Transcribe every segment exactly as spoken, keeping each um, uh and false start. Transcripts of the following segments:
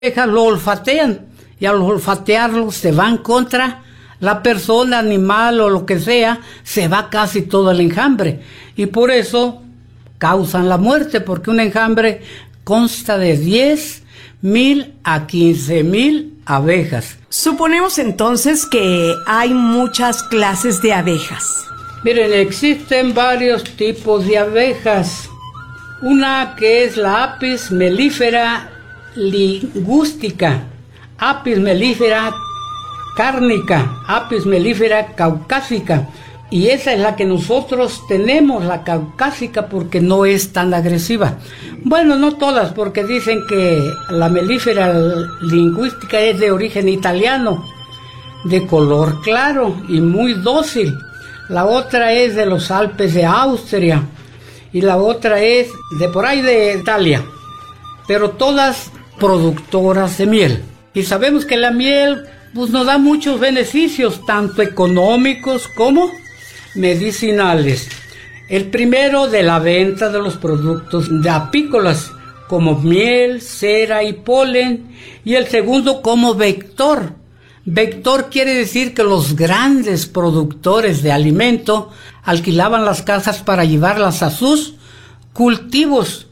abejas lo olfatean y al olfatearlo se van contra la persona, animal o lo que sea, se va casi todo el enjambre y por eso causan la muerte, porque un enjambre consta de diez mil a quince mil abejas. Suponemos entonces que hay muchas clases de abejas. Miren, existen varios tipos de abejas. Una que es la Apis mellifera ligustica, Apis mellifera cárnica, Apis mellifera caucásica. Y esa es la que nosotros tenemos, la caucásica, porque no es tan agresiva. Bueno, no todas, porque dicen que la melífera lingüística es de origen italiano, de color claro y muy dócil. La otra es de los Alpes de Austria y la otra es de por ahí de Italia, pero todas productoras de miel. Y sabemos que la miel pues, nos da muchos beneficios, tanto económicos como medicinales. El primero, de la venta de los productos de apícolas como miel, cera y polen, y el segundo como vector. Vector quiere decir que los grandes productores de alimento alquilaban las casas para llevarlas a sus cultivos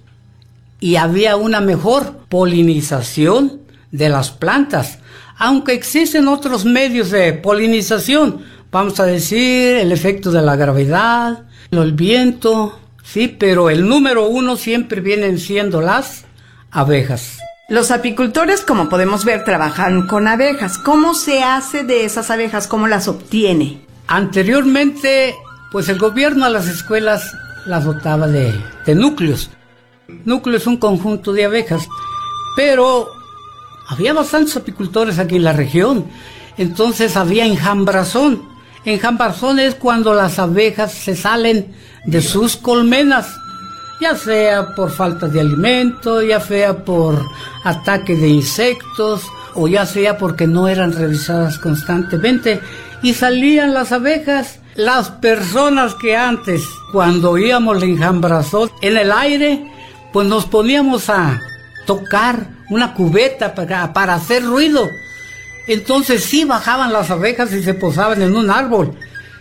y había una mejor polinización de las plantas, aunque existen otros medios de polinización. Vamos a decir, el efecto de la gravedad, el viento, sí, pero el número uno siempre vienen siendo las abejas. Los apicultores, como podemos ver, trabajan con abejas. ¿Cómo se hace de esas abejas? ¿Cómo las obtiene? Anteriormente, pues el gobierno a las escuelas las dotaba de, de núcleos. Núcleo es un conjunto de abejas, pero había bastantes apicultores aquí en la región, entonces había enjambrazón. Enjambrazón es cuando las abejas se salen de sus colmenas, ya sea por falta de alimento, ya sea por ataque de insectos, o ya sea porque no eran revisadas constantemente, y salían las abejas. Las personas que antes, cuando oíamos el enjambrazón en el aire, pues nos poníamos a tocar una cubeta para, para hacer ruido. Entonces sí bajaban las abejas y se posaban en un árbol,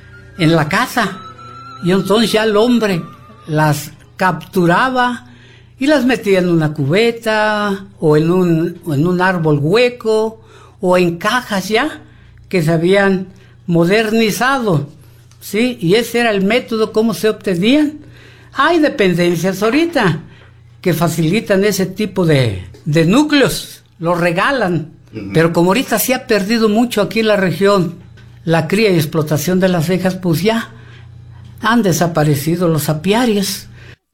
en la casa. Y entonces ya el hombre las capturaba y las metía en una cubeta o en un, o en un árbol hueco o en cajas ya que se habían modernizado, ¿sí? Y ese era el método cómo se obtenían. Hay dependencias ahorita que facilitan ese tipo de, de núcleos, los regalan. Pero como ahorita se ha perdido mucho aquí en la región la cría y explotación de las abejas, pues ya han desaparecido los apiarios.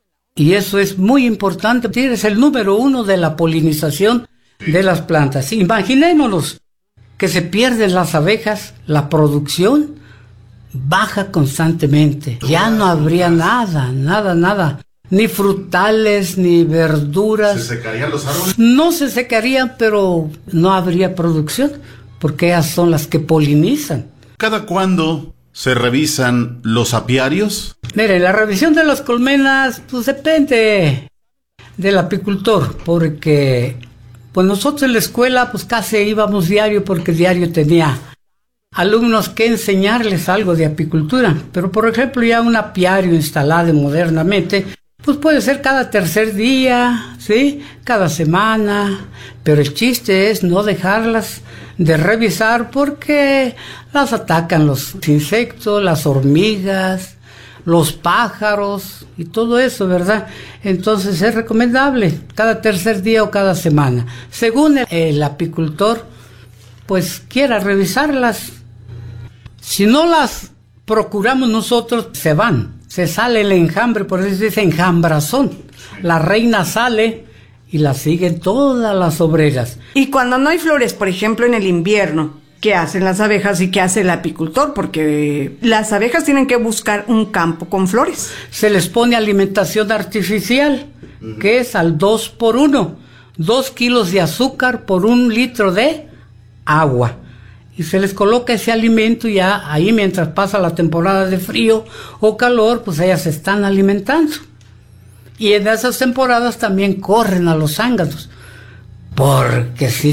Y eso es muy importante, es el número uno de la polinización de las plantas. Imaginémonos que se pierden las abejas, la producción baja constantemente. Ya no habría nada, nada, nada. Ni frutales, ni verduras. ¿Se secarían los árboles? No se secarían, pero no habría producción, porque ellas son las que polinizan. ¿Cada cuándo se revisan los apiarios? Mire, la revisión de las colmenas, pues depende del apicultor, porque pues nosotros en la escuela pues casi íbamos diario, porque diario tenía alumnos que enseñarles algo de apicultura. Pero por ejemplo ya un apiario instalado modernamente, pues puede ser cada tercer día, ¿sí? Cada semana, pero el chiste es no dejarlas de revisar porque las atacan los insectos, las hormigas, los pájaros y todo eso, ¿verdad? Entonces es recomendable cada tercer día o cada semana, según el, el apicultor pues quiera revisarlas. Si no las procuramos nosotros, se van. Se sale el enjambre, por eso se dice enjambrazón. La reina sale y la siguen todas las obreras. Y cuando no hay flores, por ejemplo en el invierno, ¿qué hacen las abejas y qué hace el apicultor? Porque las abejas tienen que buscar un campo con flores. Se les pone alimentación artificial, uh-huh. que es al dos por uno. Dos kilos de azúcar por un litro de agua. Y se les coloca ese alimento y ya ahí mientras pasa la temporada de frío o calor, pues ellas se están alimentando. Y en esas temporadas también corren a los zánganos, porque sí